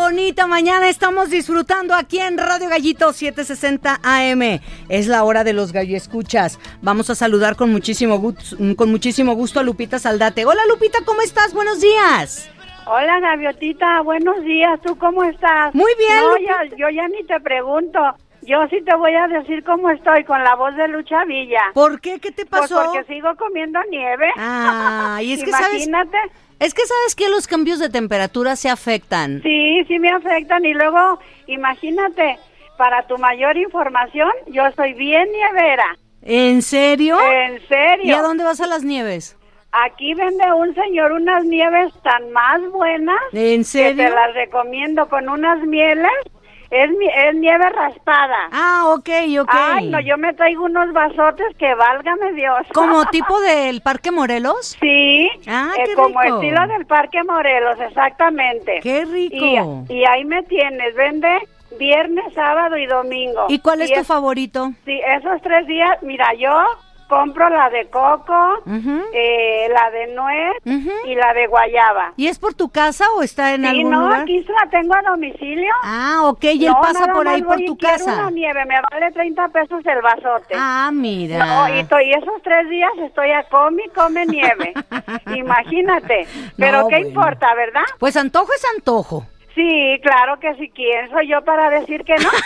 bonita mañana estamos disfrutando aquí en Radio Gallito 760 AM. Es la hora de los galloescuchas. Vamos a saludar con muchísimo gusto a Lupita Saldate. Hola Lupita, ¿cómo estás? Buenos días. Hola Gaviotita, buenos días. ¿Tú cómo estás? Muy bien. No, yo ya ni te pregunto. Yo sí te voy a decir cómo estoy con la voz de Lucha Villa. ¿Por qué? ¿Qué te pasó? Pues porque sigo comiendo nieve. Ah, y es que imagínate. sabes que los cambios de temperatura se afectan. Sí me afectan y luego, imagínate, para tu mayor información, yo soy bien nievera. ¿En serio? ¿En serio? ¿Y a dónde vas a las nieves? Aquí vende un señor unas nieves tan más buenas. ¿En serio? Que te las recomiendo con unas mieles. Es nieve raspada. Ah, ok. Ay, no, yo me traigo unos vasotes que válgame Dios. ¿Como tipo del Parque Morelos? Sí, ah, qué como rico. estilo del Parque Morelos, exactamente. ¡Qué rico! Y ahí me tienes, vende viernes, sábado y domingo. ¿Y cuál es tu favorito? Sí, esos 3 días, mira, yo compro la de coco, la de nuez y la de guayaba. ¿Y es por tu casa o está en algún lugar? No, aquí se la tengo a domicilio. Ah, ok, y él pasa por ahí por tu casa. Quiero una nieve, me vale 30 pesos el vasote. Ah, mira. No, y esos 3 días estoy a come nieve. Imagínate. Pero no, ¿qué bueno. importa, verdad? Pues antojo es antojo. Sí, claro que sí. ¿Quién soy yo para decir que no?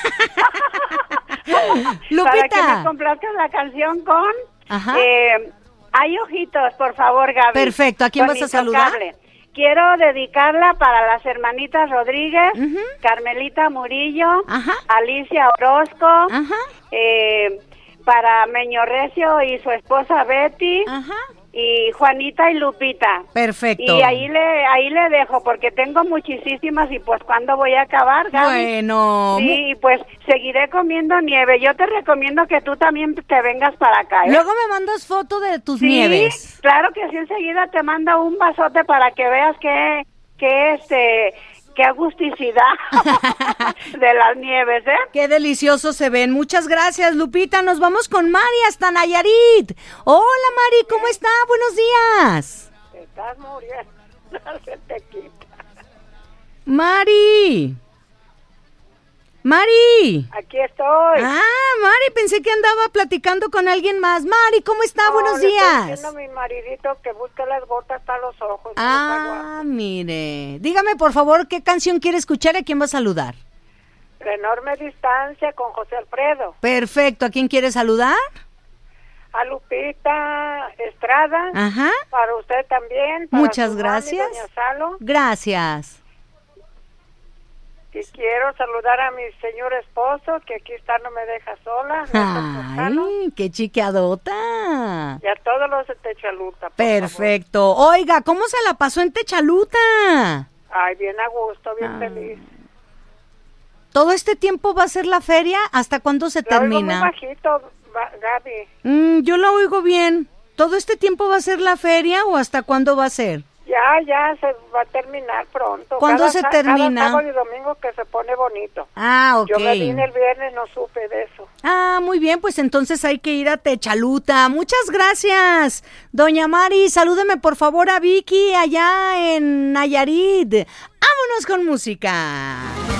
Lupita. Para que me complazcas la canción con... Ajá. Hay ojitos, por favor, Gaby. Perfecto. ¿A quién vas a saludar? Quiero dedicarla para las hermanitas Rodríguez, Carmelita Murillo, Alicia Orozco, para Meño Recio y su esposa Betty, y Juanita y Lupita. Perfecto. Y ahí le dejo porque tengo muchísimas y pues ¿cuándo voy a acabar, Gaby? Bueno. Sí, pues seguiré comiendo nieve. Yo te recomiendo que tú también te vengas para acá, ¿eh? Luego me mandas foto de tus nieves. Sí, claro que sí, enseguida te mando un vasote para que veas qué agusticidad de las nieves, ¿eh? Qué deliciosos se ven. Muchas gracias, Lupita. Nos vamos con Mari hasta Nayarit. Hola, Mari, ¿cómo está? Buenos días. Te estás muriendo, no se te quita. Mari. Aquí estoy. Ah, Mari, pensé que andaba platicando con alguien más. Mari, ¿cómo está? No, Buenos le días. Estoy diciendo a mi maridito que busque las gotas para los ojos. Ah, mire. Dígame, por favor, ¿qué canción quiere escuchar y a quién va a saludar? La enorme distancia con José Alfredo. Perfecto. ¿A quién quiere saludar? A Lupita Estrada. Ajá. Para usted también. Para muchas su gracias. mami, doña Salo. Gracias. Y quiero saludar a mi señor esposo, que aquí está, no me deja sola. Ay, qué chiqueadota. Y a todos los de Techaluta. Perfecto. Oiga, ¿cómo se la pasó en Techaluta? Ay, bien a gusto, bien feliz. ¿Todo este tiempo va a ser la feria? ¿Hasta cuándo se termina? Oigo muy bajito, Gaby. Yo la oigo bien. ¿Todo este tiempo va a ser la feria o hasta cuándo va a ser? Ya se va a terminar pronto. ¿Cuándo se termina? Cada sábado y domingo que se pone bonito. Ah, ok. Yo me vine el viernes, no supe de eso. Ah, muy bien, pues entonces hay que ir a Techaluta. Muchas gracias, doña Mari. Salúdeme por favor a Vicky allá en Nayarit. Vámonos con música.